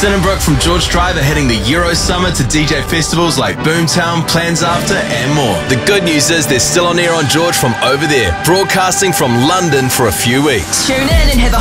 Sinenbrook from George Drive are heading the Euro Summer to DJ festivals like Boomtown, Plans After and more. The good news is they're still on air on George from over there, broadcasting from London for a few weeks. Tune in and have a